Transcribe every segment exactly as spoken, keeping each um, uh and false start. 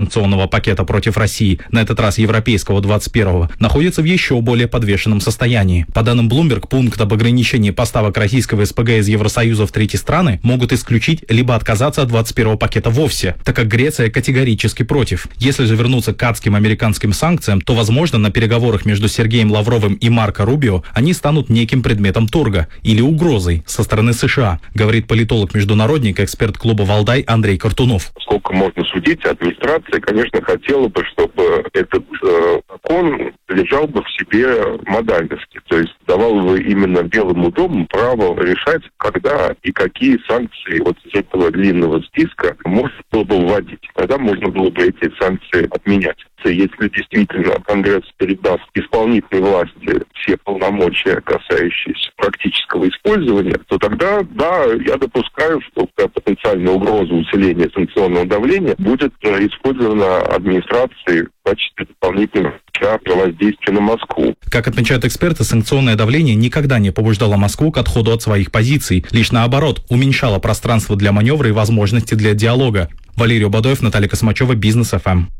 санкционного пакета против России, на этот раз европейского двадцать первого, находится в еще более подвешенном состоянии. По данным Bloomberg, пункт об ограничении поставок российского СПГ из Евросоюза в третьи страны могут исключить либо отказаться от двадцать первого пакета вовсе, так как Греция категорически против. Если же вернуться к адским американским санкциям, то, возможно, на переговорах между Сергеем Лавровым и Марко Рубио они станут неким предметом торга или угрозой со стороны США, говорит политолог-международник, эксперт клуба «Валдай» Андрей Картунов. Сколько можно судить, администрация, конечно, хотела бы, чтобы этот э, закон лежал бы в себе модальности, то есть давал бы именно Белому дому право решать, когда и какие санкции вот из этого длинного списка можно было бы вводить. Тогда можно было бы эти санкции отменять. Если действительно Конгресс передаст исполнительной власти все полномочия, касающиеся практического использования, то тогда, да, я допускаю, что потенциальная угроза усиления санкционного давления будет использована администрацией в качестве дополнительного воздействия на Москву. Как отмечают эксперты, санкционное давление никогда не побуждало Москву к отходу от своих позиций, лишь наоборот, уменьшало пространство для маневра и возможности для диалога. Валерий Убадоев, Наталья Космачева, Бизнес эф эм.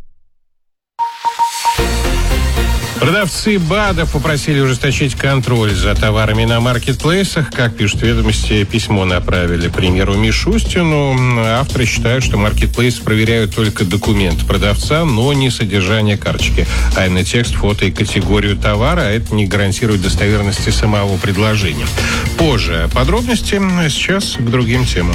Продавцы БАДов попросили ужесточить контроль за товарами на маркетплейсах. Как пишут ведомости, письмо направили премьеру Мишустину. Авторы считают, что маркетплейсы проверяют только документ продавца, но не содержание карточки, а именно текст, фото и категорию товара. А это не гарантирует достоверности самого предложения. Позже подробности, а сейчас к другим темам.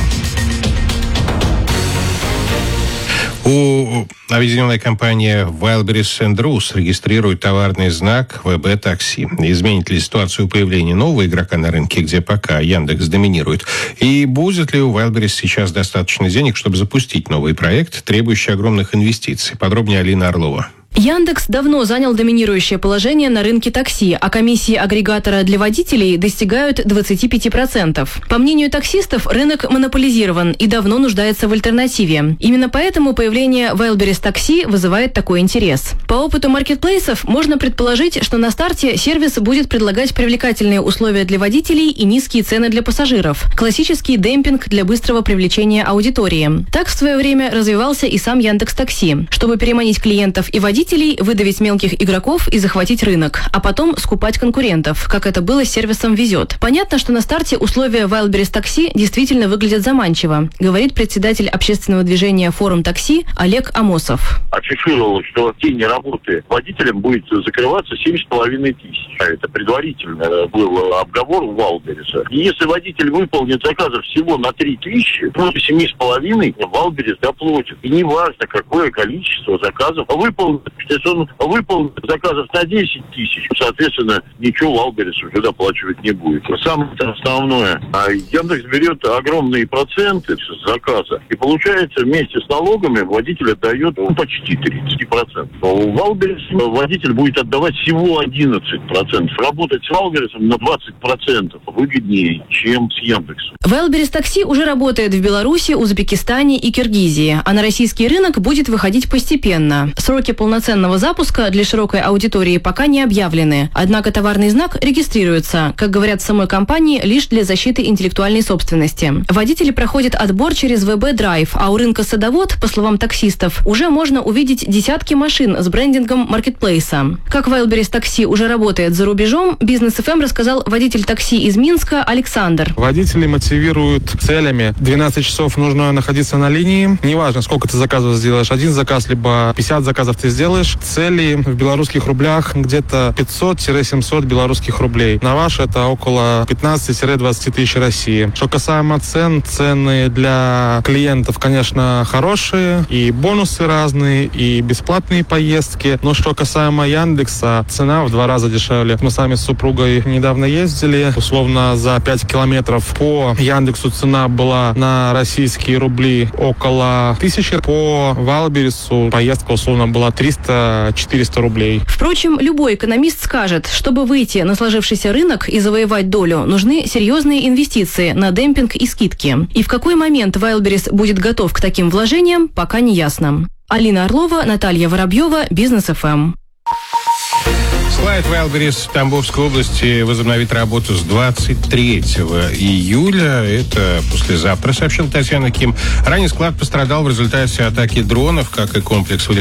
У объединенной компании Wildberries энд Roos регистрирует товарный знак вэ бэ такси. Изменит ли ситуацию появления нового игрока на рынке, где пока Яндекс доминирует? И будет ли у Wildberries сейчас достаточно денег, чтобы запустить новый проект, требующий огромных инвестиций? Подробнее Алина Орлова. Яндекс давно занял доминирующее положение на рынке такси, а комиссии агрегатора для водителей достигают двадцать пять процентов. По мнению таксистов, рынок монополизирован и давно нуждается в альтернативе. Именно поэтому появление Wildberries такси вызывает такой интерес. По опыту маркетплейсов можно предположить, что на старте сервис будет предлагать привлекательные условия для водителей и низкие цены для пассажиров. Классический демпинг для быстрого привлечения аудитории. Так в свое время развивался и сам Яндекс.Такси. Чтобы переманить клиентов и водителей, выдавить мелких игроков и захватить рынок, а потом скупать конкурентов, как это было с сервисом «Везет». Понятно, что на старте условия Wildberries такси действительно выглядят заманчиво, говорит председатель общественного движения «Форум такси» Олег Амосов. Афишировалось, что в день работы водителям будет закрываться семь с половиной тысяч. Это предварительно был обговор у Wildberries. И если водитель выполнит заказов всего на три тысячи, то семь с половиной Wildberries доплатит. И не важно, какое количество заказов выполнит. Если он выполнит заказов на десять тысяч, соответственно, ничего Wildberries уже доплачивать не будет. Самое основное, Яндекс берет огромные проценты с заказа, и получается вместе с налогами водитель отдает ну, почти тридцать процентов. Но у Wildberries водитель будет отдавать всего одиннадцать процентов. Работать с Wildberries на двадцать процентов выгоднее, чем с Яндексом. Wildberries такси уже работает в Беларуси, Узбекистане и Киргизии, а на российский рынок будет выходить постепенно. Сроки полноценного запуска для широкой аудитории пока не объявлены. Однако товарный знак регистрируется, как говорят в самой компании, лишь для защиты интеллектуальной собственности. Водители проходят отбор через вэ бэ-драйв, а у рынка Садовод, по словам таксистов, уже можно увидеть десятки машин с брендингом маркетплейса. Как Wildberries такси уже работает за рубежом, Бизнес эф эм рассказал водитель такси из Минска Александр. Водители мотивируют целями. двенадцать часов нужно находиться на линии. Неважно, сколько ты заказов сделаешь. Один заказ, либо пятьдесят заказов ты сделаешь. Цели в белорусских рублях где-то пятьсот-семьсот белорусских рублей. На ваш это около пятнадцать-двадцать тысяч России. Что касаемо цен, цены для клиентов, конечно, хорошие. И бонусы разные, и бесплатные поездки. Но что касаемо Яндекса, цена в два раза дешевле. Мы сами с супругой недавно ездили. Условно за пять километров по Яндексу цена была на российские рубли около тысячи. По Wildberries поездка условно была триста-четыреста рублей. Впрочем, любой экономист скажет, чтобы выйти на сложившийся рынок и завоевать долю, нужны серьезные инвестиции на демпинг и скидки. И в какой момент Wildberries будет готов к таким вложениям, пока не ясно. Алина Орлова, Наталья Воробьева, Бизнес эф эм. Слайд Wildberries в Тамбовской области возобновит работу с двадцать третьего июля. Это послезавтра, сообщил Татьяна Ким. Ранее склад пострадал в результате атаки дронов, как и комплекс